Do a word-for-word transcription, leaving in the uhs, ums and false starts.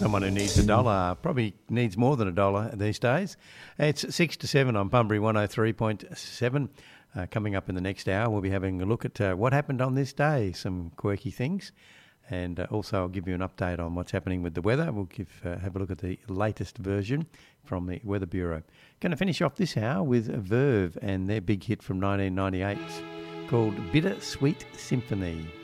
Someone who needs a dollar probably needs more than a dollar these days. It's six to seven on Bunbury one oh three point seven. Uh, coming up in the next hour, we'll be having a look at uh, what happened on this day, some quirky things. And uh, also I'll give you an update on what's happening with the weather. We'll give uh, have a look at the latest version from the Weather Bureau. Going to finish off this hour with Verve and their big hit from nineteen ninety-eight called Bittersweet Symphony.